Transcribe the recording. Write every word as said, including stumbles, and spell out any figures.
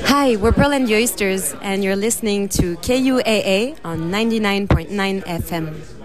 Hi, we're Pearl and the Oysters, and you're listening to K U A A on ninety-nine point nine F M.